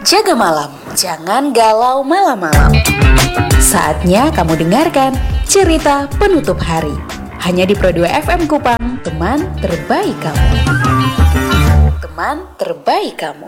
Jaga malam, jangan galau malam-malam. Saatnya kamu dengarkan cerita penutup hari. Hanya di Pro 2 FM Kupang, teman terbaik kamu. Teman terbaik kamu.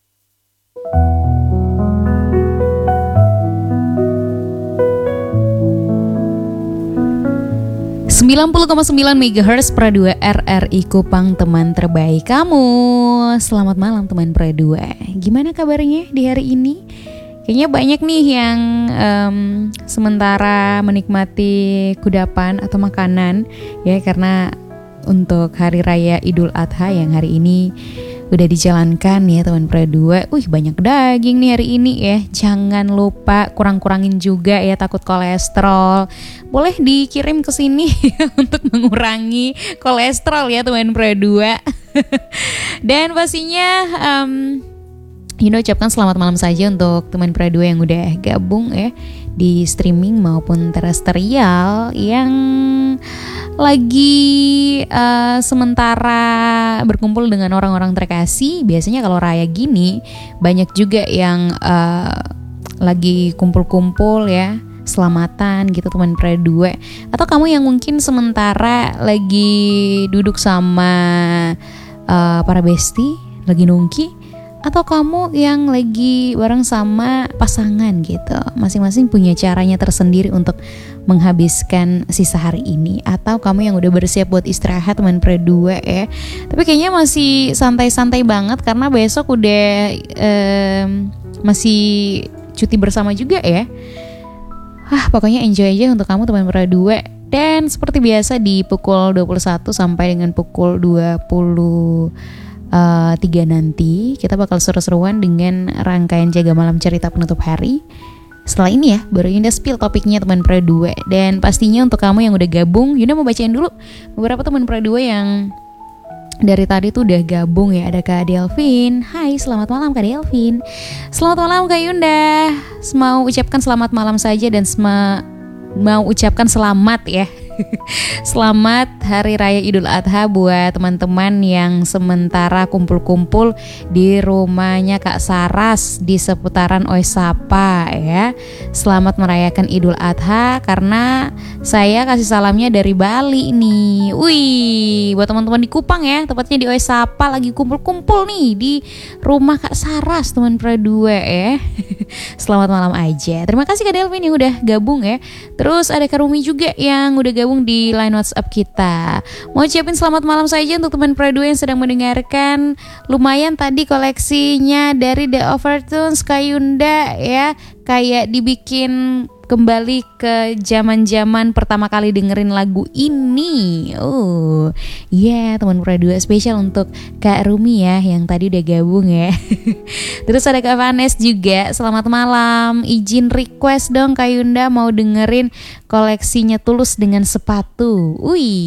90,9 MHz Pro 2 RRI Kupang, teman terbaik kamu. Selamat malam teman Pro 2. Gimana kabarnya di hari ini? Kayaknya banyak nih yang sementara menikmati kudapan atau makanan ya, karena untuk hari raya Idul Adha yang hari ini udah dijalankan ya teman Pro 2. Banyak daging nih hari ini ya. Jangan lupa kurang-kurangin juga ya, takut kolesterol. Boleh dikirim ke sini untuk mengurangi kolesterol ya teman Pro 2. Dan pastinya ucapkan selamat malam saja untuk teman Pro 2 yang udah gabung ya di streaming maupun terestrial, yang lagi sementara berkumpul dengan orang-orang terkasih. Biasanya kalau raya gini banyak juga yang lagi kumpul-kumpul ya, selamatan gitu teman Pro 2. Atau kamu yang mungkin sementara lagi duduk sama para bestie, lagi nongki. Atau kamu yang lagi bareng sama pasangan gitu. Masing-masing punya caranya tersendiri untuk menghabiskan sisa hari ini. Atau kamu yang udah bersiap buat istirahat teman Pro 2 ya. Tapi kayaknya masih santai-santai banget karena besok udah masih cuti bersama juga ya. Pokoknya enjoy aja untuk kamu teman Pro 2. Dan seperti biasa di pukul 21 sampai dengan pukul 23 nanti kita bakal seru-seruan dengan rangkaian Jaga Malam Cerita Penutup Hari. Setelah ini ya baru Yunda spill topiknya teman Pro 2. Dan pastinya untuk kamu yang udah gabung, Yunda mau bacain dulu beberapa teman Pro 2 yang dari tadi tuh udah gabung ya. Ada Kak Delvin. Hai, selamat malam Kak Delvin. Selamat malam Kak Yunda. Mau ucapkan selamat malam saja dan mau ucapkan selamat ya. Selamat Hari Raya Idul Adha buat teman-teman yang sementara kumpul-kumpul di rumahnya Kak Saras di seputaran Oisapa ya. Selamat merayakan Idul Adha, karena saya kasih salamnya dari Bali nih. Buat teman-teman di Kupang ya, tepatnya di Oisapa lagi kumpul-kumpul nih di rumah Kak Saras teman Pro 2 ya. Selamat malam aja. Terima kasih Kak Delvin yang udah gabung ya. Terus ada Kak Rumi juga yang udah gabung di line WhatsApp kita. Mau ucapin selamat malam saja untuk teman Pro 2 yang sedang mendengarkan. Lumayan tadi koleksinya dari The Overtones Kak Yunda ya, kayak dibikin kembali ke zaman-zaman pertama kali dengerin lagu ini. Teman Pro 2 spesial untuk Kak Rumi ya yang tadi udah gabung ya. Terus ada Kak Vanes juga. Selamat malam. Izin request dong Kak Yunda, mau dengerin koleksinya Tulus dengan sepatu.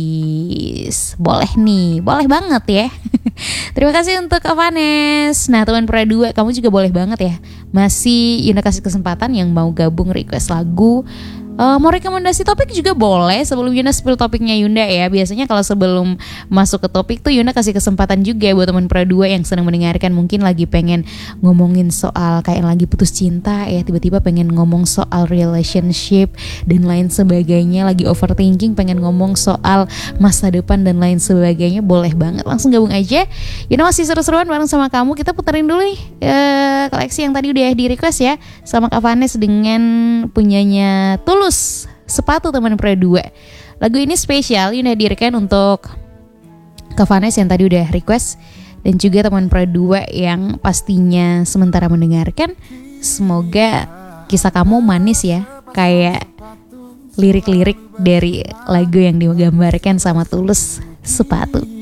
Boleh nih, boleh banget ya. Terima kasih untuk Kak Vanes. Nah teman Pro 2, kamu juga boleh banget ya, masih Yunda kasih kesempatan yang mau gabung request lagu, mau rekomendasi topik juga boleh. Sebelum Yunda spill topiknya Yunda ya, biasanya kalau sebelum masuk ke topik tuh Yunda kasih kesempatan juga buat teman Pro 2 yang sedang mendengarkan, mungkin lagi pengen ngomongin soal kayak lagi putus cinta ya, tiba-tiba pengen ngomong soal relationship dan lain sebagainya, lagi overthinking pengen ngomong soal masa depan dan lain sebagainya, boleh banget langsung gabung aja. Yunda masih seru-seruan bareng sama kamu. Kita puterin dulu nih koleksi yang tadi udah di request ya sama Kak Vanes dengan punyanya Tulus Sepatu teman Pro 2. Lagu ini spesial Yunda hadirkan untuk Kak Vanes yang tadi udah request, dan juga teman Pro 2 yang pastinya sementara mendengarkan. Semoga kisah kamu manis ya, kayak lirik-lirik dari lagu yang digambarkan sama Tulus Sepatu.